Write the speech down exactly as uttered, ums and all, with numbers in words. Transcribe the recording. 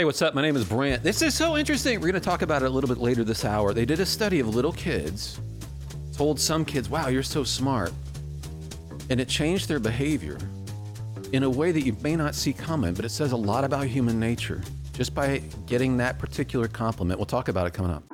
Hey, what's up? My name is Brant. This is so interesting. We're going to talk about it a little bit later this hour. They did a study of little kids, told some kids, wow, you're so smart. And it changed their behavior in a way that you may not see coming, but it says a lot about human nature just by getting that particular compliment. We'll talk about it coming up.